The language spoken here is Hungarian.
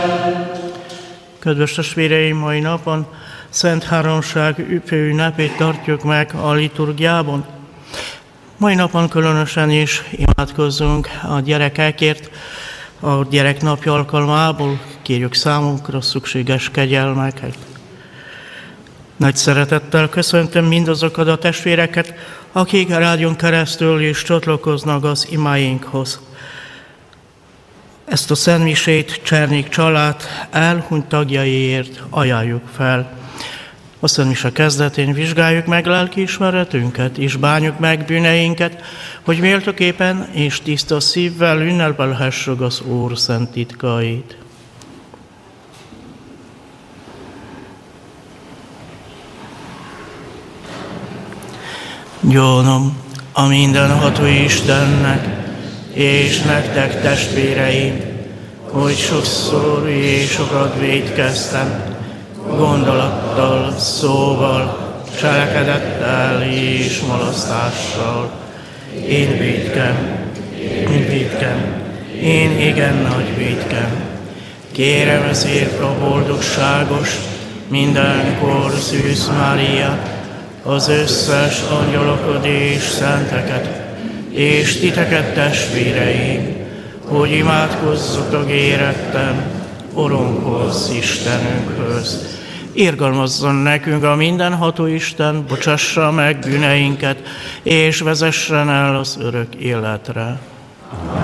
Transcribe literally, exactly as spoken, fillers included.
Kedves testvéreim, mai napon Szent Háromság ünnepét tartjuk meg a liturgiában. Mai napon különösen is imádkozzunk a gyerekekért, a gyereknapja alkalmából kérjük számunkra szükséges kegyelmeket. Nagy szeretettel köszöntöm mindazokat a testvéreket, akik a rádión keresztül is csatlakoznak az imáinkhoz. Ezt a szentmisét Csernyik család elhunyt tagjaiért ajánljuk fel. A szentmise kezdetén vizsgáljuk meg lelkiismeretünket, és bánjuk meg bűneinket, hogy méltóképpen és tiszta szívvel ünnepelhessük az Úr szent titkait. Gyónom a mindenható Istennek, és nektek, testvéreim, hogy sokszor és sokat vétkeztem, gondolattal, szóval, cselekedettel és mulasztással. Én vétkem, én vétkem, én igen nagy vétkem. Kérem ezért a boldogságos, mindenkor Szűz Máriát, az összes angyalokat és szenteket, és titeket, testvéreim, hogy imádkozzatok érettem Urunkhoz, Istenünkhöz. Irgalmazzon nekünk a mindenható Isten, bocsassa meg bűneinket, és vezessen el az örök életre.